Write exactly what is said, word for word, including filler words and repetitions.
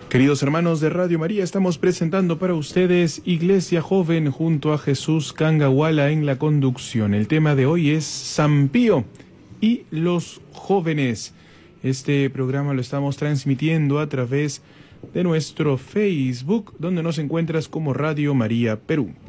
Queridos hermanos de Radio María, estamos presentando para ustedes Iglesia Joven junto a Jesús Cangahuala en la conducción. El tema de hoy es San Pío y los jóvenes. Este programa lo estamos transmitiendo a través de nuestro Facebook, donde nos encuentras como Radio María Perú.